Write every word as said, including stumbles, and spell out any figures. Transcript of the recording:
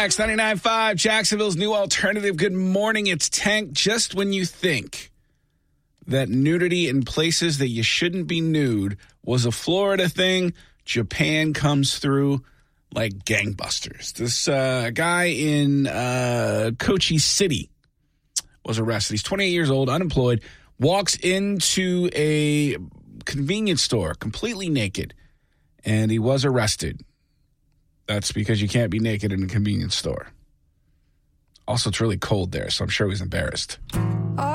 X ninety-nine point five, Jacksonville's new alternative. Good morning. It's Tank. Just when you think that nudity in places that you shouldn't be nude was a Florida thing, Japan comes through like gangbusters. This uh, guy in uh, Kochi City was arrested. He's twenty-eight years old, unemployed, walks into a convenience store completely naked, and he was arrested. That's because you can't be naked in a convenience store. Also, it's really cold there, so I'm sure he was embarrassed.